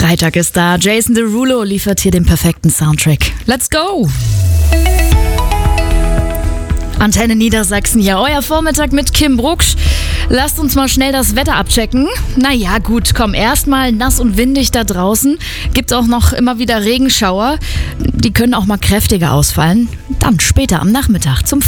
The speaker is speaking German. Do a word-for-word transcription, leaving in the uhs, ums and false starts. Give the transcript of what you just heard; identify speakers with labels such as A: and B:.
A: Freitag ist da. Jason Derulo liefert hier den perfekten Soundtrack. Let's go! Antenne Niedersachsen hier, euer Vormittag mit Kim Brucksch. Lasst uns mal schnell das Wetter abchecken. Naja, gut, komm, erstmal nass und windig da draußen. Gibt auch noch immer wieder Regenschauer. Die können auch mal kräftiger ausfallen. Dann später am Nachmittag zum